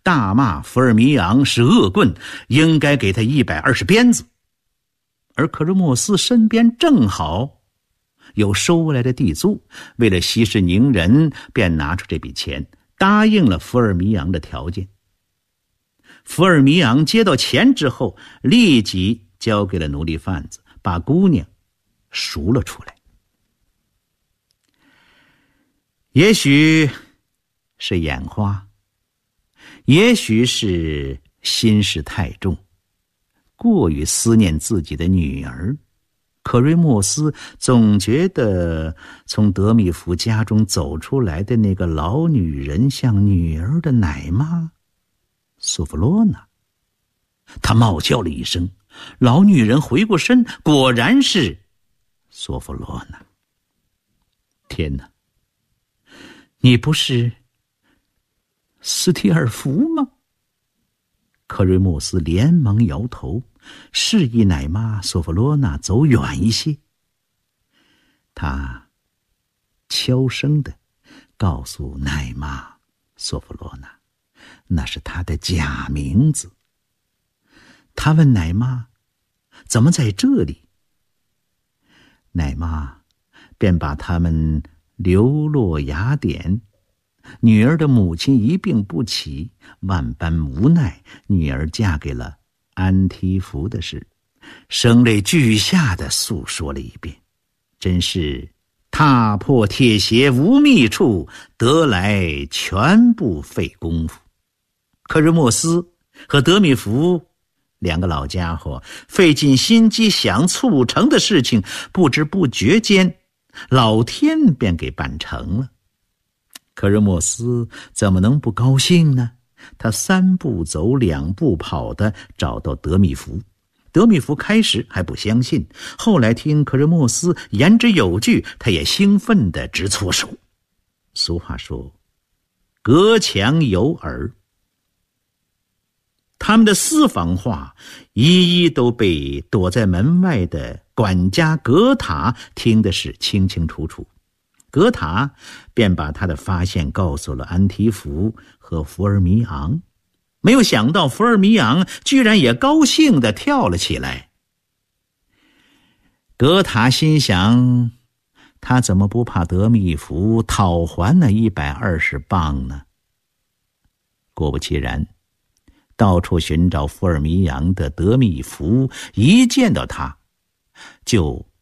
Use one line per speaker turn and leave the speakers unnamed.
大骂福尔米昂是恶棍，应该给他120鞭子。而克瑞莫斯身边正好有收来的地租，为了息事宁人，便拿出这笔钱，答应了福尔米昂的条件。福尔米昂接到钱之后，立即交给了奴隶贩子，把姑娘赎了出来。也许是眼花，也许是心事太重，过于思念自己的女儿，可瑞莫斯总觉得从德米福家中走出来的那个老女人像女儿的奶妈索弗洛娜。他冒叫了一声，老女人回过身，果然是索弗洛娜。天哪，你不是斯提尔夫吗？克瑞莫斯连忙摇头，示意奶妈索弗洛娜走远一些。他悄声地告诉奶妈索弗洛娜，那是她的假名字。他问奶妈怎么在这里，奶妈便把他们流落雅典，女儿的母亲一病不起，万般无奈，女儿嫁给了安提福的事，声泪俱下地诉说了一遍。真是踏破铁鞋无觅处，得来全不费工夫。克瑞莫斯和德米福两个老家伙费尽心机想促成的事情，不知不觉间老天便给办成了。克瑞莫斯怎么能不高兴呢？他3步走2步跑地找到德米福。德米福开始还不相信，后来听克瑞莫斯言之有据，他也兴奋地直搓手。俗话说，隔墙有耳。他们的私房话一一都被躲在门外的管家格塔听的是清清楚楚。格塔便把他的发现告诉了安提福和福尔米昂，没有想到福尔米昂居然也高兴地跳了起来。格塔心想，他怎么不怕德米福讨还那120磅呢？果不其然，到处寻找福尔米昂的德米福一见到他就